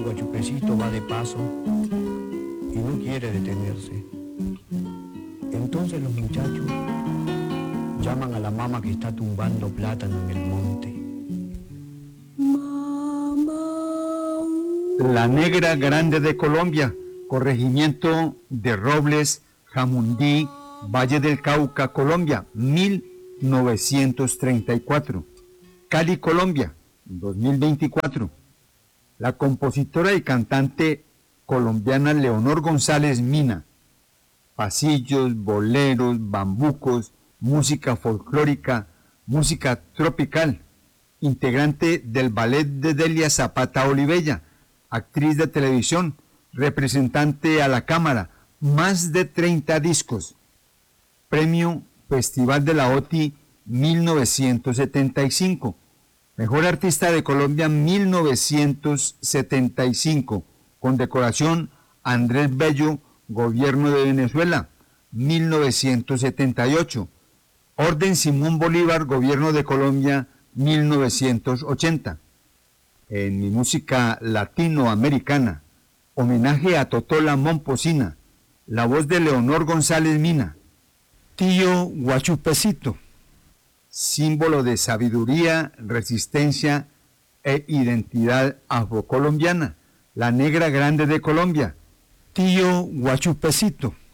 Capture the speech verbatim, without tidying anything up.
Guachupecito va de paso y no quiere detenerse. Entonces los muchachos llaman a la mama que está tumbando plátano en el monte. La Negra Grande de Colombia, corregimiento de Robles, Jamundí, Valle del Cauca, Colombia, mil novecientos treinta y cuatro. Cali, Colombia, dos mil veinticuatro. La compositora y cantante colombiana Leonor González Mina. Pasillos, boleros, bambucos, música folclórica, música tropical. Integrante del ballet de Delia Zapata Olivella, actriz de televisión, representante a la Cámara, más de treinta discos. Premio Festival de la O T I mil novecientos setenta y cinco. Mejor Artista de Colombia mil novecientos setenta y cinco. Condecoración Andrés Bello, Gobierno de Venezuela, mil novecientos setenta y ocho. Orden Simón Bolívar, Gobierno de Colombia, mil novecientos ochenta. En mi música latinoamericana, homenaje a Totola Momposina, la voz de Leonor González Mina. Tío Guachupecito, símbolo de sabiduría, resistencia e identidad afrocolombiana, la Negra Grande de Colombia. Tío Guachupecito.